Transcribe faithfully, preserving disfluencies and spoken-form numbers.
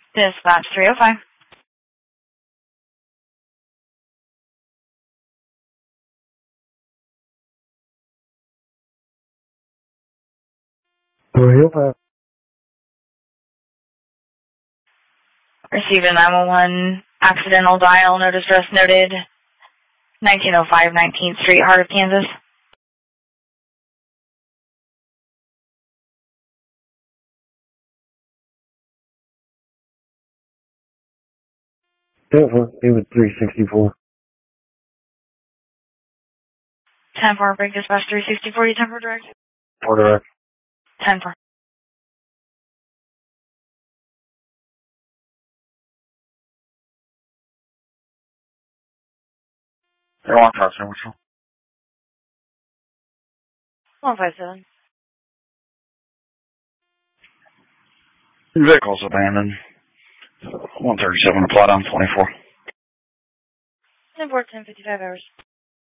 Dispatch three oh five. three oh five. Received a nine one one accidental dial, no distress noted. nineteen oh five nineteenth Street, Heart of Kansas. Denver, it was three sixty-four. ten four, break dispatch three sixty-four, you ten four direct. four direct. ten four. They want to talk to me. one five seven. Vehicle's abandoned. one thirty-seven, apply down twenty-four. ten four, ten fifty-five hours.